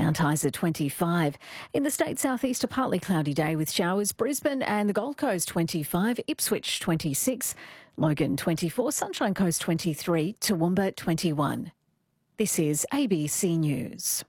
Mount Isa 25. In the state southeast, a partly cloudy day with showers. Brisbane and the Gold Coast 25, Ipswich 26, Logan 24, Sunshine Coast 23, Toowoomba 21. This is ABC News.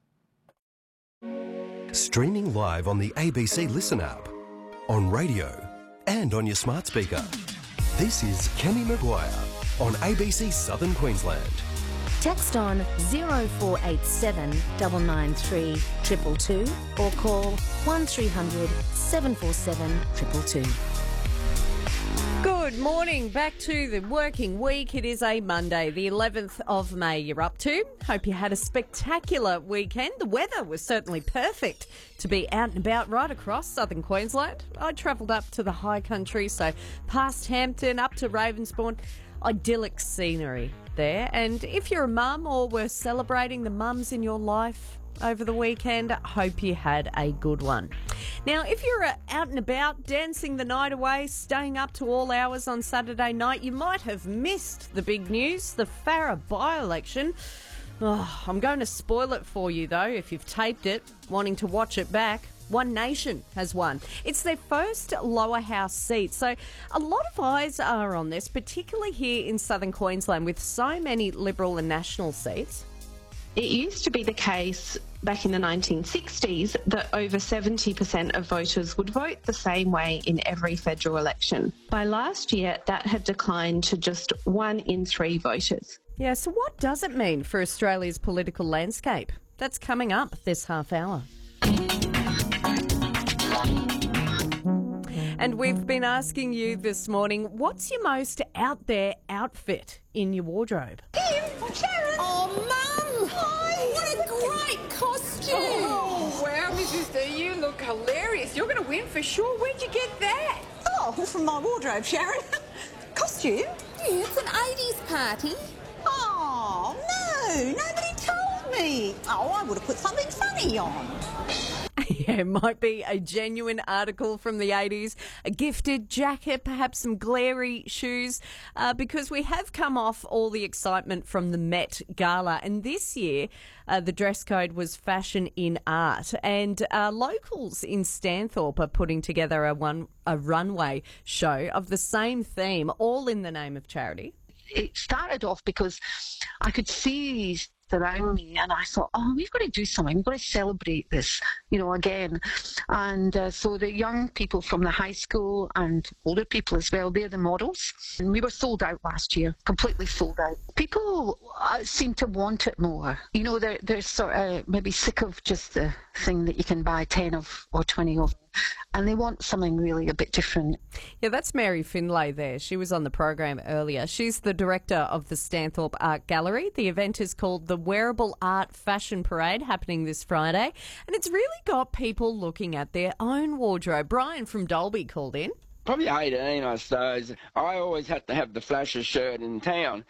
Streaming live on the ABC Listen app, on radio and on your smart speaker. This is Kenny Maguire on ABC Southern Queensland. Text on 0487 993 222 or call 1300 747 222. Good morning. Back to the working week. It is a Monday, the 11th of May you're up to. Hope you had a spectacular weekend. The weather was certainly perfect to be out and about right across southern Queensland. I travelled up to the high country, so past Hampton, up to Ravensbourne. Idyllic scenery there. And if you're a mum or were celebrating the mums in your life over the weekend, hope you had a good one. Now, if you're out and about, dancing the night away, staying up to all hours on Saturday night, you might have missed the big news, the Farrer by-election. Oh, I'm going to spoil it for you, though, if you've taped it, wanting to watch it back. One Nation has won. It's their first lower house seat. So a lot of eyes are on this, particularly here in southern Queensland with so many Liberal and National seats. It used to be the case back in the 1960s that over 70% of voters would vote the same way in every federal election. By last year, that had declined to just 1 in 3 voters. Yeah, so what does it mean for Australia's political landscape? That's coming up this half hour. And we've been asking you this morning, what's your most out there outfit in your wardrobe? Sharon! Oh, Mum! Hi! What a great costume! Oh, wow, Miss Sister, you look hilarious. You're going to win for sure. Where'd you get that? Oh, from my wardrobe, Sharon. Costume? Yeah, it's an 80s party. Oh, no, nobody told me. Oh, I would have put something funny on. Yeah, it might be a genuine article from the 80s, a gifted jacket, perhaps some glary shoes, because we have come off all the excitement from the Met Gala. And this year, the dress code was fashion in art. And locals in Stanthorpe are putting together a runway show of the same theme, all in the name of charity. It started off because I could see around me and I thought, oh, we've got to do something, we've got to celebrate this, again. And so the young people from the high school and older people as well, they're the models. And we were sold out last year, completely sold out. People seem to want it more. They're sort of maybe sick of just the thing that you can buy 10 of or 20 of. And they want something really a bit different. Yeah, that's Mary Finlay there. She was on the program earlier. She's the director of the Stanthorpe Art Gallery. The event is called the Wearable Art Fashion Parade, happening this Friday. And it's really got people looking at their own wardrobe. Brian from Dalby called in. Probably 18, I suppose. I always had to have the flasher shirt in town.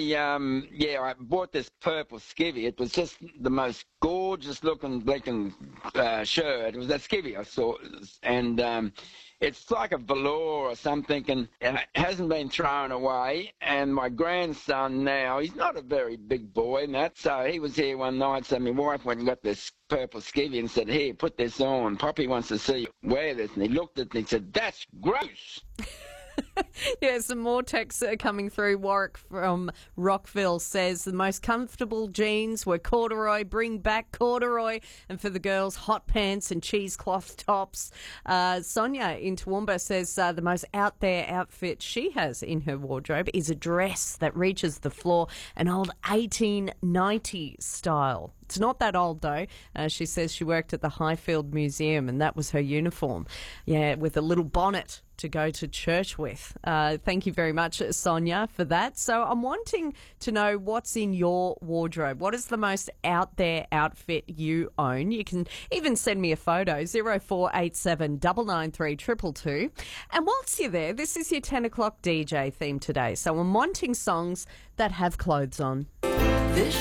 I bought this purple skivvy. It was just the most gorgeous looking shirt. It was that skivvy I saw, and it's like a velour or something, and it hasn't been thrown away. And my grandson now, he's not a very big boy, and that, so he was here one night, so my wife went and got this purple skivvy and said, here, put this on. Poppy wants to see you wear this. And he looked at it and he said, that's gross. Yeah, some more texts are coming through. Warwick from Rockville says the most comfortable jeans were corduroy, bring back corduroy, and for the girls, hot pants and cheesecloth tops. Sonia in Toowoomba says the most out there outfit she has in her wardrobe is a dress that reaches the floor, an old 1890s style. It's not that old, though. She says she worked at the Highfield Museum and that was her uniform. Yeah, with a little bonnet to go to church with. Thank you very much, Sonia, for that. So I'm wanting to know what's in your wardrobe. What is the most out there outfit you own? You can even send me a photo, 0487 993 222. And whilst you're there, this is your 10 o'clock DJ theme today. So I'm wanting songs that have clothes on.